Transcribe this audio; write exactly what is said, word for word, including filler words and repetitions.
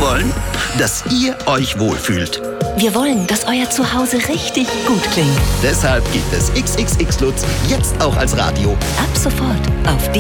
wollen? Dass ihr euch wohlfühlt. Wir wollen, dass euer Zuhause richtig gut klingt. Deshalb gibt es X X X Lutz jetzt auch als Radio. Ab sofort auf